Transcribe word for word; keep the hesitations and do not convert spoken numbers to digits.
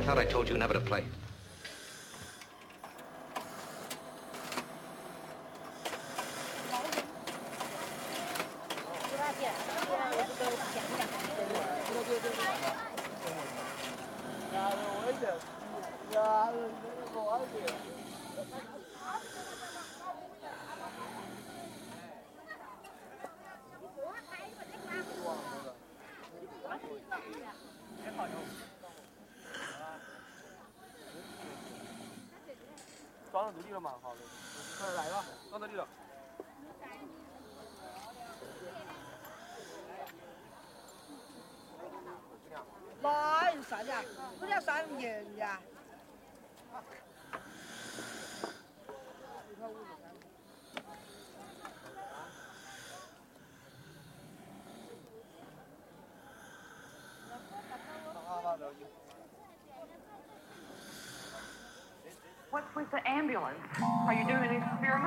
thought I told you never to play. 装到这里了嘛，好的。快来吧，装到这里了。 来，啥的？不要三年呀。 What's with the ambulance? Are you doing an experiment?